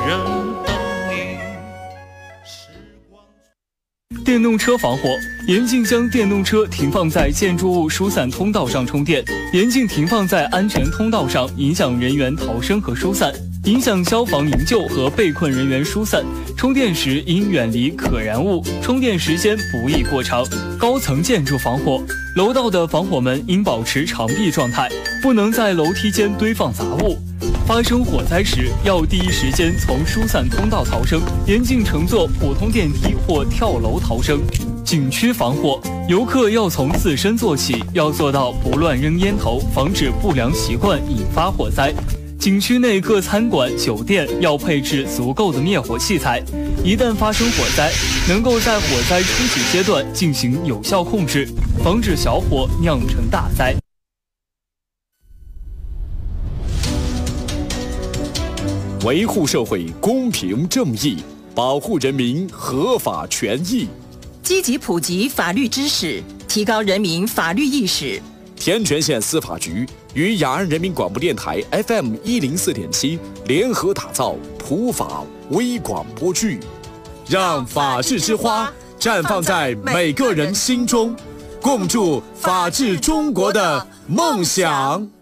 人等你。 电动车防火，严禁将电动车停放在建筑物疏散通道上充电，严禁停放在安全通道上，影响人员逃生和疏散，影响消防营救和被困人员疏散。充电时应远离可燃物，充电时间不宜过长。高层建筑防火，楼道的防火门应保持长闭状态，不能在楼梯间堆放杂物。发生火灾时，要第一时间从疏散通道逃生，严禁乘坐普通电梯或跳楼逃生。景区防火，游客要从自身做起，要做到不乱扔烟头，防止不良习惯引发火灾。景区内各餐馆、酒店要配置足够的灭火器材，一旦发生火灾，能够在火灾初始阶段进行有效控制，防止小火酿成大灾。 维护社会公平正义，保护人民合法权益， 积极普及法律知识，提高人民法律意识。 天全县司法局与雅安人民广播电台 FM104.7 联合打造普法微广播剧，让法治之花绽放在每个人心中，共筑法治中国的梦想。